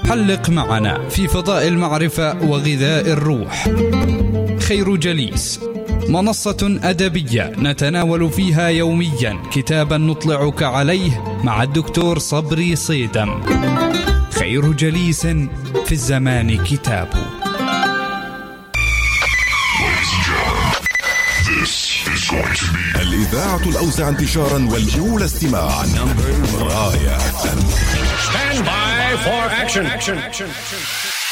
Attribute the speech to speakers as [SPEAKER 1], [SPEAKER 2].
[SPEAKER 1] حلق معنا في فضاء المعرفة وغذاء الروح. خير جليس، منصة أدبية نتناول فيها يوميا كتابا نطلعك عليه مع الدكتور صبري صيدم. خير جليس في الزمان كتاب.
[SPEAKER 2] الإذاعة الأوسع انتشارا والأولى استماعا، راية.
[SPEAKER 3] Stand by for action.